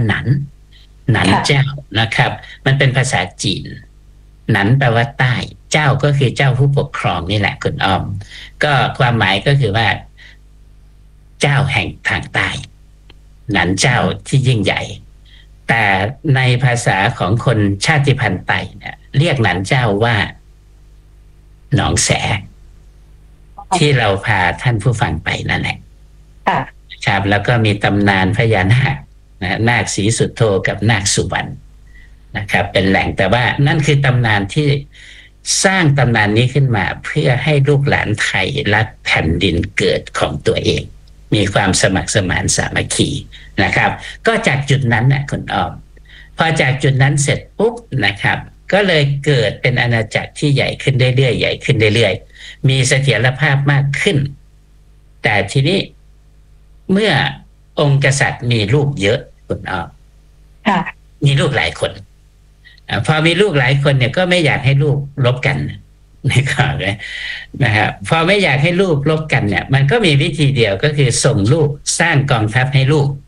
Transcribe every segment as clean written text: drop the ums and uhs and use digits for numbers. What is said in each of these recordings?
หนันเจ้านะครับมันเป็นภาษาจีนหนันแปลว่าใต้เจ้าก็คือเจ้าผู้ปกครองนี่แหละคุณอ้อมก็ความหมายก็คือว่าเจ้าแห่งทางใต้หนันเจ้าที่ยิ่งใหญ่แต่ในภาษาของคนชาติพันธุ์ไต้เนี่ยเรียกหนันเจ้าว่าหนองแสที่เราพาท่านผู้ฟังไปนั่นแหละครับแล้วก็มีตำนานพญานาคนาคศรีสุโธกับนาคสุวรรณนะครับเป็นแหล่งแต่ว่านั่นคือตำนานที่สร้างตำนานนี้ขึ้นมาเพื่อให้ลูกหลานไทยรักแผ่นดินเกิดของตัวเองมีความสมัครสมานสามัคคีนะครับก็จากจุดนั้นนะคุณอ้อมพอจากจุดนั้นเสร็จปุ๊บนะครับก็เลยเกิดเป็นอาณาจักรที่ใหญ่ขึ้นเรื่อยๆใหญ่ขึ้นเรื่อยๆมีเสถียรภาพมากขึ้นแต่ทีนี้เมื่อองค์กษัตริย์มีลูกเยอะคุณอ้อมมีลูกหลายคนพอมีลูกหลายคนเนี่ยก็ไม่อยากให้ลูกรบกันนะครับนะครับพอไม่อยากให้ลูกรบกันเนี่ยมันก็มีวิธีเดียวก็คือส่งลูกสร้างกองทัพให้ลูก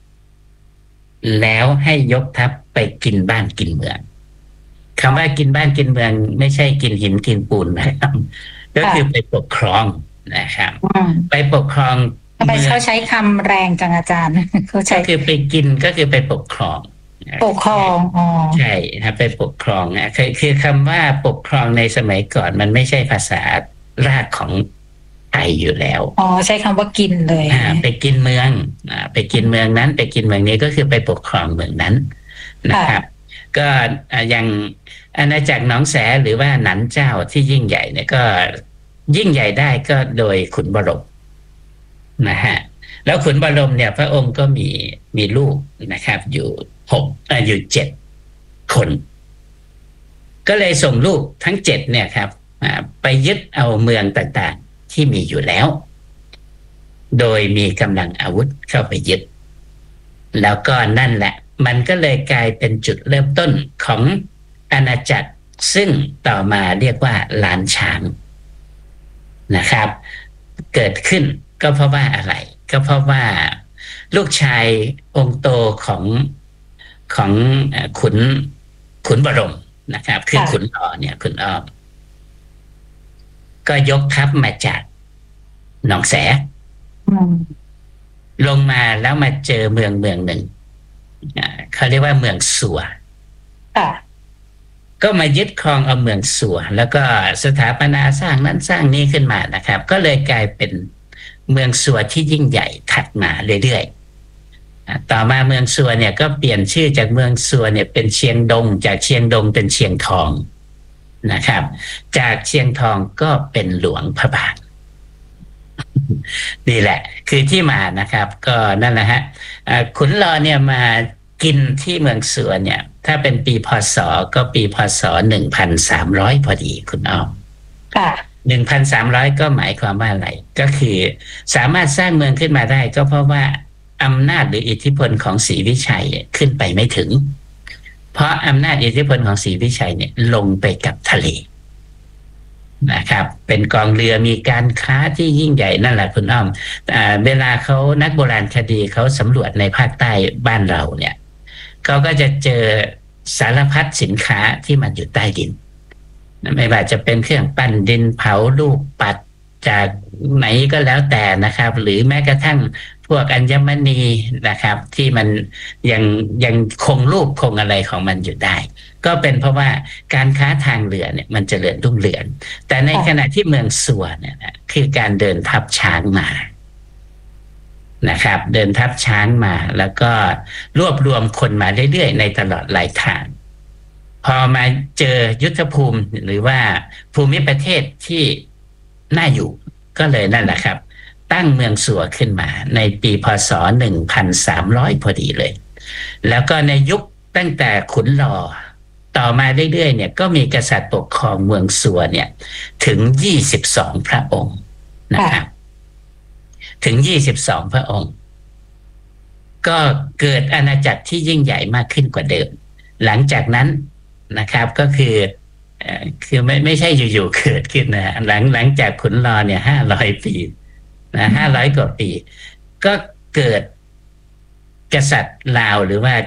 แล้วให้ยกทัพไปกินบ้านกินเมืองคำว่ากินบ้านกินเมืองไม่ใช่กินหินกินปูนนะครับก็คือไปปกครองนะครับไปปกครองทำไมเขาใช้คำแรงจังอาจารย์เขาใช้ก็คือไปกินก็คือไปปกครองอ๋อใช่ครับไปปกครองนะคือคำว่าปกครองในสมัยก่อนมันไม่ใช่ภาษารากของไทยอยู่แล้วใช้คำว่ากินเลยไปกินเมืองไปกินเมืองนั้นไปกินเมืองนี้ก็คือไปปกครองเมืองนั้นนะครับก็อย่างอาณาจักรหนองแสหรือว่าหนันเจ้าที่ยิ่งใหญ่เนี่ยก็ยิ่งใหญ่ได้ก็โดยขุนบรมนะฮะแล้วขุนบรมเนี่ยพระองค์ก็มีลูกนะครับอยู่7 คนก็เลยส่งลูกทั้ง7เนี่ยครับไปยึดเอาเมืองต่างๆที่มีอยู่แล้วโดยมีกำลังอาวุธเข้าไปยึดแล้วก็นั่นแหละมันก็เลยกลายเป็นจุดเริ่มต้นของอาณาจักรซึ่งต่อมาเรียกว่าล้านช้างนะครับเกิดขึ้นก็เพราะว่าอะไรก็เพราะว่าลูกชายองค์โตของขุนบรมนะครับคือขุนรอเนี่ยขุนอ้อมก็ยกทัพมาจากหนองแสลงมาแล้วมาเจอเมืองหนึ่งเขาเรียกว่าเมืองสัวก็มายึดครองเอาเมืองสัวแล้วก็สถาปนาสร้างนั้นสร้างนี้ขึ้นมานะครับก็เลยกลายเป็นเมืองสัวที่ยิ่งใหญ่ถัดมาเรื่อยๆต่อมาเมืองสัวเนี่ยก็เปลี่ยนชื่อจากเมืองสัวเนี่ยเป็นเชียงดงจากเชียงดงเป็นเชียงทองนะครับจากเชียงทองก็เป็นหลวงพระบางนี่แหละคือที่มานะครับก็นั่นแหละฮะขุนรอเนี่ยมากินที่เมืองสัวเนี่ยถ้าเป็นปีพศก็ปีพศ1,300พอดีคุณอ้อม1,300ก็หมายความว่าอะไรก็คือสามารถสร้างเมืองขึ้นมาได้ก็เพราะว่าอำนาจหรืออิทธิพลของศรีวิชัยขึ้นไปไม่ถึงเพราะอำนาจอิทธิพลของศรีวิชัยเนี่ยลงไปกับทะเลนะครับเป็นกองเรือมีการค้าที่ยิ่งใหญ่นั่นแหละคุณอ้อมเวลาเขานักโบราณคดีเขาสำรวจในภาคใต้บ้านเราเนี่ยเขาก็จะเจอสารพัดสินค้าที่มันอยู่ใต้ดินไม่ว่าจะเป็นเครื่องปั้นดินเผาลูกปัดจากไหนก็แล้วแต่นะครับหรือแม้กระทั่งพวกอัญมณีนะครับที่มันยังคงรูปคงอะไรของมันอยู่ได้ก็เป็นเพราะว่าการค้าทางเรือเนี่ยมันเจริญรุ่งเรืองแต่ในขณะที่เมืองสัวเนี่ยนะคือการเดินทัพช้างมานะครับเดินทัพช้างมาแล้วก็รวบรวมคนมาเรื่อยๆในตลอดหลายทางพอมาเจอยุทธภูมิหรือว่าภูมิประเทศที่น่าอยู่ก็เลยนั่นแหละครับตั้งเมืองสัวขึ้นมาในปีพศ1,300พอดีเลยแล้วก็ในยุคตั้งแต่ขุนรอต่อมาเรื่อยๆเนี่ยก็มีกษัตริย์ปกครองเมืองสัวเนี่ยถึง22พระองค์นะครับถึง22พระองค์ก็เกิดอาณาจักรที่ยิ่งใหญ่มากขึ้นกว่าเดิมหลังจากนั้นนะครับก็คือไม่ใช่อยู่ๆเกิดขึ้นนะหลังจากขุนรอเนี่ย500 ปีนะ500 กว่าปีก็เกิดกษัตริย์ลาวหรือว่า